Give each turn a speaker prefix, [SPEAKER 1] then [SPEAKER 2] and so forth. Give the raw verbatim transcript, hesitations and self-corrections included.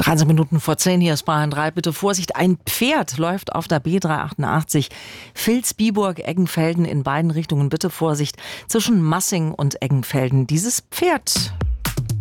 [SPEAKER 1] dreizehn Minuten vor zehn, hier ist Bayern drei. Bitte Vorsicht, ein Pferd läuft auf der B dreihundertachtundachtzig Vilsbiburg-Eggenfelden in beiden Richtungen. Bitte Vorsicht zwischen Massing und Eggenfelden. Dieses Pferd